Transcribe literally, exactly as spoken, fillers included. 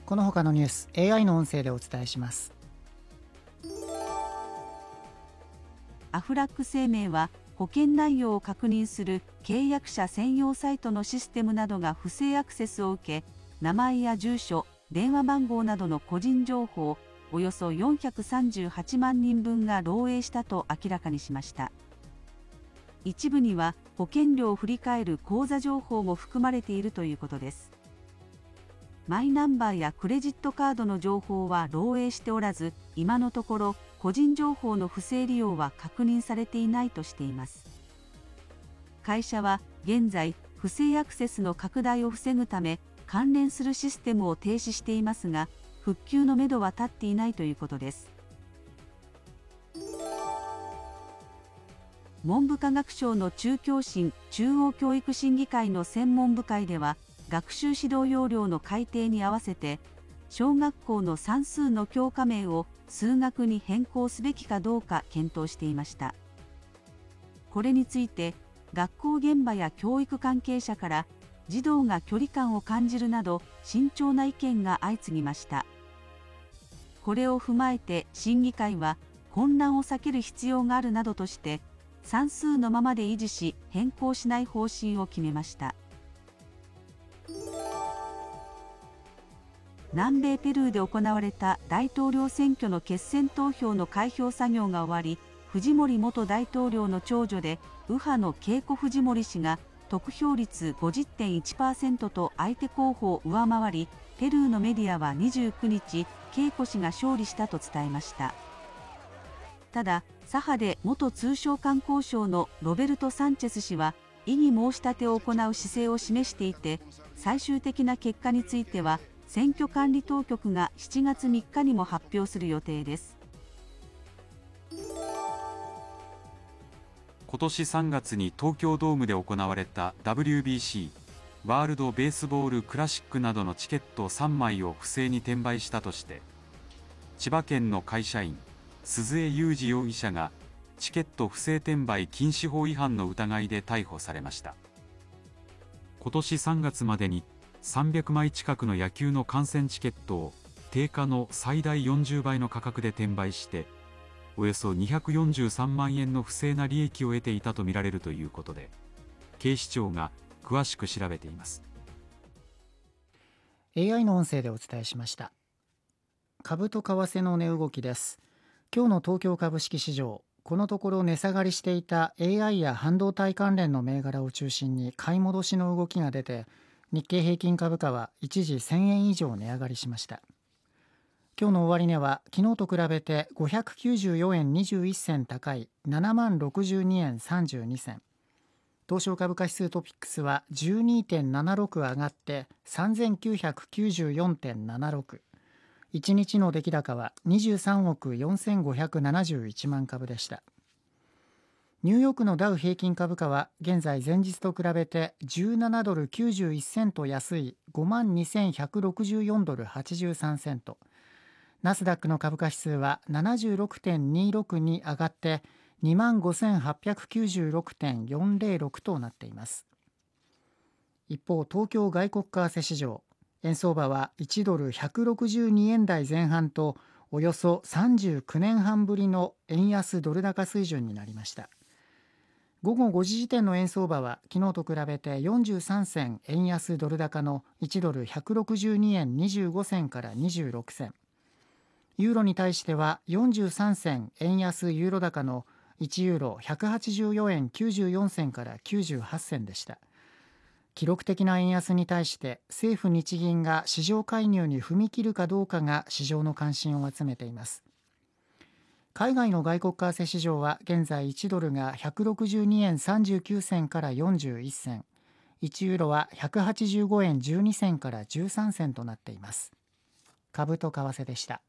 この他のニュース エーアイ の音声でお伝えします。 アフラック生命は保険内容を確認する契約者専用サイトのシステムなどが不正アクセスを受け、名前や住所、電話番号などの個人情報およそよんひゃくさんじゅうはちまんにんぶんが漏洩したと明らかにしました。一部には保険料を振り替える口座情報も含まれているということです。マイナンバーやクレジットカードの情報は漏洩しておらず、今のところ個人情報の不正利用は確認されていないとしています。会社は現在、不正アクセスの拡大を防ぐため、関連するシステムを停止していますが、復旧のめどは立っていないということです。文部科学省の中教審中央教育審議会の専門部会では、学習指導要領の改定に合わせて、小学校の算数の教科名を数学に変更すべきかどうか検討していました。これについて、学校現場や教育関係者から、児童が距離感を感じるなど、慎重な意見が相次ぎました。これを踏まえて審議会は、混乱を避ける必要があるなどとして、算数のままで維持し、変更しない方針を決めました。南米ペルーで行われた大統領選挙の決選投票の開票作業が終わり、フジモリ元大統領の長女で、右派のケイコ・フジモリ氏が得票率 ごじゅってんいちパーセント と相手候補を上回り、ペルーのメディアはにじゅうくにち、ケイコ氏が勝利したと伝えました。ただ、左派で元通商観光省のロベルト・サンチェス氏は、異議申し立てを行う姿勢を示していて、最終的な結果については、選挙管理当局がしちがつみっかにも発表する予定です。 今年さんがつに東京ドームで行われた ダブリュービーシー ワールドベースボールクラシックなどのチケットさんまいを不正に転売したとして、千葉県の会社員、鈴江裕二容疑者がチケット不正転売禁止法違反の疑いで逮捕されました。今年さんがつまでにさんびゃくまい近くの野球の観戦チケットを定価の最大よんじゅうばいの価格で転売して、およそにひゃくよんじゅうさんまんえんの不正な利益を得ていたとみられるということで、警視庁が詳しく調べています。 エーアイ の音声でお伝えしました。株と為替の値動きです。今日の東京株式市場、このところ値下がりしていた エーアイ や半導体関連の銘柄を中心に買い戻しの動きが出て、日経平均株価は一時せんえん以上値上がりしました。今日の終値は昨日と比べてごひゃくきゅうじゅうよえんにじゅういっせん高いななまんろくじゅうにえんさんじゅうにせん。東証株価指数トピックスは じゅうにてんななろく 上がってさんぜんきゅうひゃくきゅうじゅうよんてんななろく。いちにちの出来高はにじゅうさんおくよんせんごひゃくななじゅういちまんかぶでした。ニューヨークのダウ平均株価は現在前日と比べてじゅうななドルきゅうじゅういっセント安い ごまんにせんひゃくろくじゅうよんドルはちじゅうさんセント。ナスダックの株価指数は ななじゅうろくてんにろく に上がって にまんごせんはっぴゃくきゅうじゅうろくてんよんぜろろく となっています。一方、東京外国為替市場、円相場はいちドルひゃくろくじゅうにえん台前半とおよそさんじゅうきゅうねんはんぶりの円安ドル高水準になりました。午後ごじ時点の円相場は昨日と比べてよんじゅうさんせん円安ドル高のいちドルひゃくろくじゅうにえんにじゅうごせんからにじゅうろくせん、ユーロに対してはよんじゅうさんせん円安ユーロ高のいちユーロひゃくはちじゅうよえんきゅうじゅうよんせんからきゅうじゅうはちせんでした。記録的な円安に対して政府日銀が市場介入に踏み切るかどうかが市場の関心を集めています。海外の外国為替市場は現在いちドルがひゃくろくじゅうにえんさんじゅうきゅうせんからよんじゅういっせん、いちユーロはひゃくはちじゅうごえんじゅうにせんからじゅうさんせんとなっています。株と為替でした。